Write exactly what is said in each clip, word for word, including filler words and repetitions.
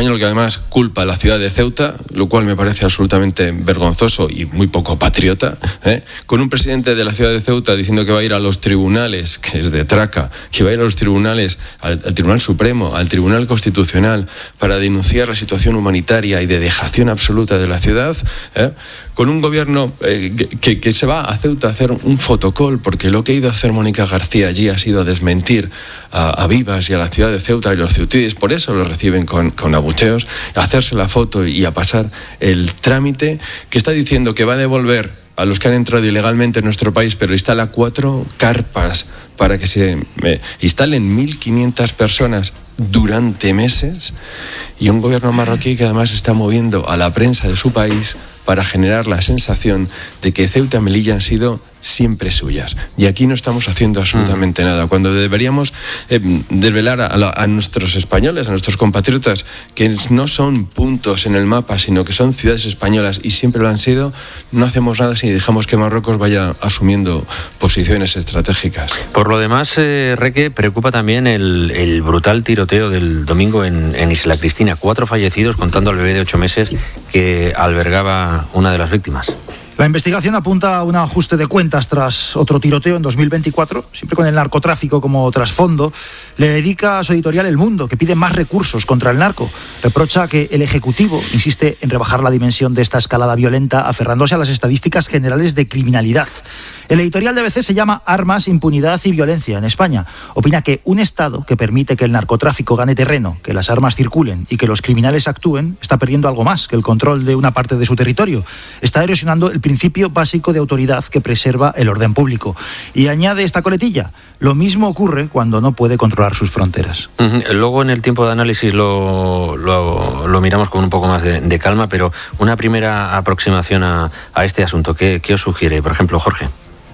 español que además culpa a la ciudad de Ceuta, lo cual me parece absolutamente vergonzoso y muy poco patriota, ¿eh? Con un presidente de la ciudad de Ceuta diciendo que va a ir a los tribunales, que es de traca, que va a ir a los tribunales, al, al Tribunal Supremo, al Tribunal Constitucional, para denunciar la situación humanitaria y de dejación absoluta de la ciudad, ¿eh? Con un gobierno eh, que, que se va a Ceuta a hacer un fotocall, porque lo que ha ido a hacer Mónica García allí ha sido desmentir a, a Vivas y a la ciudad de Ceuta y los ceutíes, por eso lo reciben con, con abucheos, a hacerse la foto y a pasar el trámite, que está diciendo que va a devolver a los que han entrado ilegalmente en nuestro país, pero instala cuatro carpas para que se eh, instalen mil quinientas personas durante meses, y un gobierno marroquí que además está moviendo a la prensa de su país para generar la sensación de que Ceuta y Melilla han sido siempre suyas. Y aquí no estamos haciendo absolutamente mm. nada, cuando deberíamos eh, desvelar a, a, a nuestros españoles, a nuestros compatriotas, que no son puntos en el mapa, sino que son ciudades españolas y siempre lo han sido. No hacemos nada si dejamos que Marruecos vaya asumiendo posiciones estratégicas. Por lo demás, eh, Reque, preocupa también el, el brutal tiroteo del domingo en, en Isla Cristina. Cuatro fallecidos, contando al bebé de ocho meses que albergaba una de las víctimas. La investigación apunta a un ajuste de cuentas tras otro tiroteo en dos mil veinticuatro, siempre con el narcotráfico como trasfondo. Le dedica a su editorial El Mundo, que pide más recursos contra el narco. Reprocha que el Ejecutivo insiste en rebajar la dimensión de esta escalada violenta, aferrándose a las estadísticas generales de criminalidad. El editorial de A B C se llama Armas, Impunidad y Violencia en España. Opina que un Estado que permite que el narcotráfico gane terreno, que las armas circulen y que los criminales actúen, está perdiendo algo más que el control de una parte de su territorio. Está erosionando el principio básico de autoridad que preserva el orden público. Y añade esta coletilla: lo mismo ocurre cuando no puede controlar sus fronteras. Uh-huh. Luego en el tiempo de análisis lo, lo, lo miramos con un poco más de, de calma, pero una primera aproximación a, a este asunto, ¿qué, qué os sugiere? Por ejemplo, Jorge.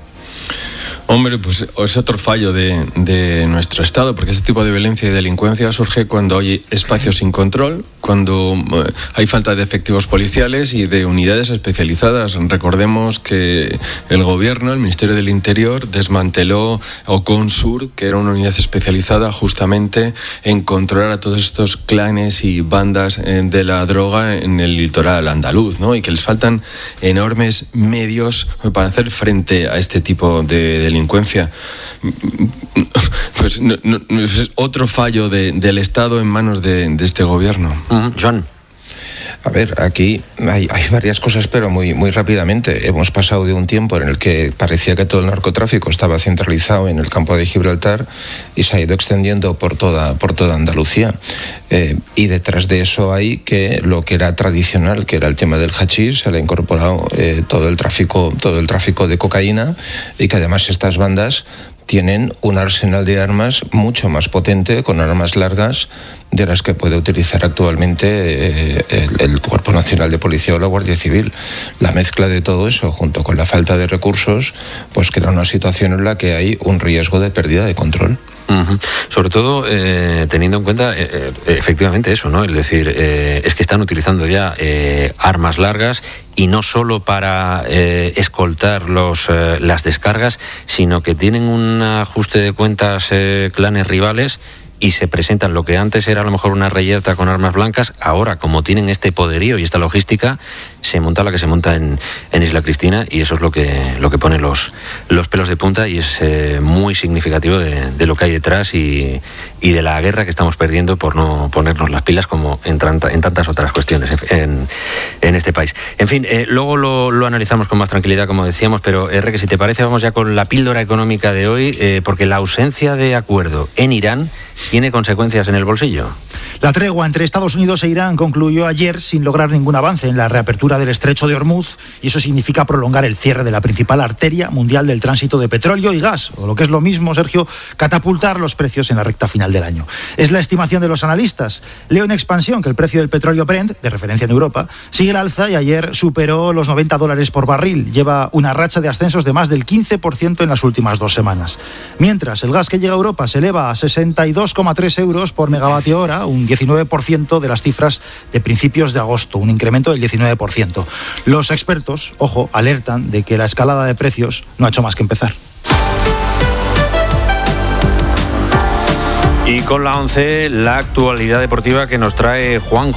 Hombre, pues es otro fallo de, de nuestro Estado, porque este tipo de violencia y delincuencia surge cuando hay espacios sin control, cuando eh, hay falta de efectivos policiales y de unidades especializadas. Recordemos que el Gobierno, el Ministerio del Interior, desmanteló Oconsur, que era una unidad especializada justamente en controlar a todos estos clanes y bandas eh, de la droga en el litoral andaluz, ¿no? Y que les faltan enormes medios para hacer frente a este tipo de delincuencia. delincuencia. Pues no, no, es otro fallo de, del Estado en manos de, de este gobierno. Uh-huh. John. A ver, aquí hay, hay varias cosas, pero muy, muy rápidamente. Hemos pasado de un tiempo en el que parecía que todo el narcotráfico estaba centralizado en el campo de Gibraltar y se ha ido extendiendo por toda, por toda Andalucía. Eh, y detrás de eso hay que lo que era tradicional, que era el tema del hachís, se le ha incorporado eh, todo el tráfico, todo el tráfico de cocaína, y que además estas bandas tienen un arsenal de armas mucho más potente, con armas largas, de las que puede utilizar actualmente eh, el, el Cuerpo Nacional de Policía o la Guardia Civil. La mezcla de todo eso, junto con la falta de recursos, pues crea una situación en la que hay un riesgo de pérdida de control. Uh-huh. Sobre todo eh, teniendo en cuenta eh, efectivamente eso, ¿no? Es decir, eh, es que están utilizando ya eh, armas largas, y no solo para eh, escoltar los, eh, las descargas, sino que tienen un ajuste de cuentas eh, clanes rivales, y se presentan lo que antes era a lo mejor una reyerta con armas blancas. Ahora, como tienen este poderío y esta logística, se monta la que se monta en, en Isla Cristina, y eso es lo que lo que pone los, los pelos de punta, y es eh, muy significativo de, de lo que hay detrás y, y de la guerra que estamos perdiendo por no ponernos las pilas, como en, tanta, en tantas otras cuestiones en, en este país. En fin, eh, luego lo, lo analizamos con más tranquilidad, como decíamos, pero R, que si te parece vamos ya con la píldora económica de hoy, eh, porque la ausencia de acuerdo en Irán tiene consecuencias en el bolsillo. La tregua entre Estados Unidos e Irán concluyó ayer sin lograr ningún avance en la reapertura del estrecho de Hormuz, y eso significa prolongar el cierre de la principal arteria mundial del tránsito de petróleo y gas, o lo que es lo mismo, Sergio, catapultar los precios en la recta final del año. Es la estimación de los analistas. Leo en expansión que el precio del petróleo Brent, de referencia en Europa, sigue el alza y ayer superó los noventa dólares por barril. Lleva una racha de ascensos de más del quince por ciento en las últimas dos semanas. Mientras, el gas que llega a Europa se eleva a sesenta y dos coma tres euros por megavatio hora, un diecinueve por ciento de las cifras de principios de agosto, un incremento del diecinueve por ciento. Los expertos, ojo, alertan de que la escalada de precios no ha hecho más que empezar. Y con la once, la actualidad deportiva que nos trae Juan